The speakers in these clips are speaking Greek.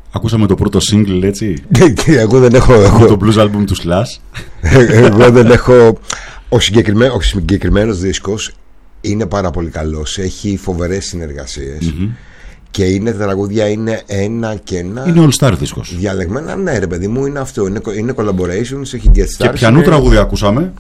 Ακούσαμε το πρώτο single, έτσι. Εγώ δεν έχω. Το blues album του Slash. Εγώ δεν έχω. Ο συγκεκριμένος δίσκος είναι πάρα πολύ καλός. Έχει φοβερές συνεργασίες. Και τα τραγούδια είναι ένα και ένα. Είναι all star δίσκος. Διαλεγμένα, ναι, ρε παιδί μου, είναι αυτό. Είναι collaborations, έχει guest stars. Και ποιανού τραγούδια ακούσαμε?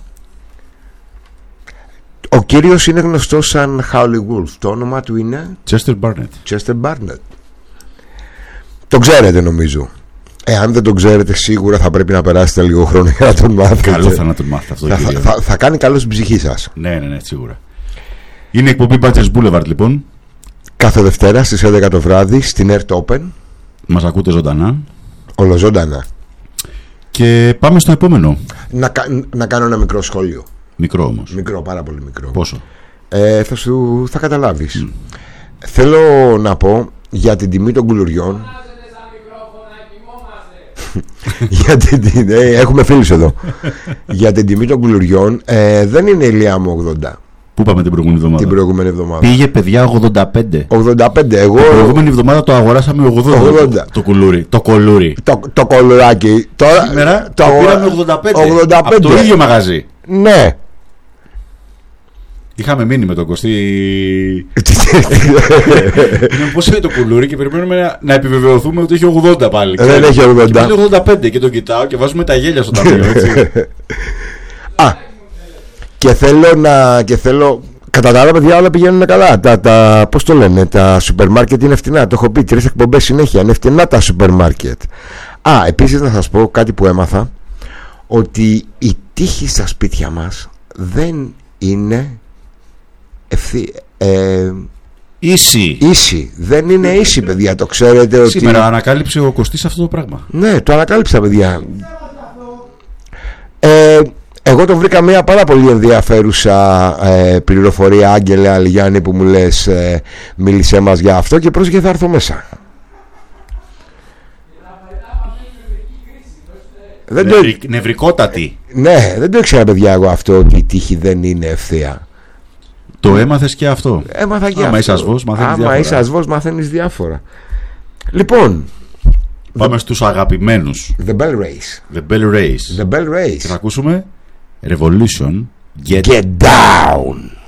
Ο κύριος είναι γνωστός σαν Howley Wolf. Το όνομα του είναι Chester Barnett. Chester Barnett. Τον ξέρετε, νομίζω. Εάν δεν τον ξέρετε, σίγουρα θα πρέπει να περάσετε λίγο χρόνο για να τον μάθετε. Καλό θα να τον μάθετε αυτό. Θα κάνει καλό στην ψυχή σας. Ναι, σίγουρα. Είναι εκπομπή Badgers Boulevard, λοιπόν. Κάθε Δευτέρα στις 11 το βράδυ στην Earth Open. Μας ακούτε ζωντανά. Ολοζώντανα. Και πάμε στο επόμενο. Να κάνω ένα μικρό σχόλιο. Μικρό όμως. Μικρό, πάρα πολύ μικρό. Πόσο? Θα καταλάβεις. Θέλω να πω για την τιμή των κουλουριών. Έχουμε φίλους εδώ. Για την τιμή των κουλουριών δεν είναι η Λία μου 80. Πού πάμε την προηγούμενη εβδομάδα? Πήγε, παιδιά, 85. 85. Εγώ την προηγούμενη εβδομάδα το αγοράσαμε 80. Το κουλούρι. Το κολουράκι. Τώρα σήμερα το πήραμε 85. Από το ίδιο μαγαζί. Ναι. Είχαμε μείνει με τον Κωστή. Πώς είναι το κουλούρι και περιμένουμε να επιβεβαιωθούμε ότι έχει 80 πάλι. Δεν έχει 80. Έχει 85 και τον κοιτάω και βάζουμε τα γέλια στο ταμείο, έτσι. Και θέλω. Κατά τα άλλα, παιδιά, όλα πηγαίνουν καλά. Πώς το λένε, τα σούπερ μάρκετ είναι φτηνά. Το έχω πει 3 εκπομπές συνέχεια. Είναι φτηνά τα σούπερ μάρκετ. Επίσης να σας πω κάτι που έμαθα. Ότι η τύχη στα σπίτια μας δεν είναι ίση. Δεν είναι ίση, παιδιά. Το ξέρετε ότι. Σήμερα ανακάλυψε ο Κωστής αυτό το πράγμα. Ναι, το ανακάλυψα, παιδιά. Εγώ το βρήκα μια πάρα πολύ ενδιαφέρουσα πληροφορία, Άγγελε Αλιγιάννη, που μου λες μίλησέ μας για αυτό και πρόσεχε, θα έρθω μέσα. Νευρικότατη. Ναι, δεν το ήξερα, παιδιά, εγώ αυτό, ότι η τύχη δεν είναι ευθεία. Το έμαθες και αυτό? Έμαθα και αυτό. Άμα είσαι ασβός μαθαίνεις διάφορα. Λοιπόν, πάμε στους αγαπημένους. The Bell Race. The Bell Race. Και θα ακούσουμε Revolution Get Down.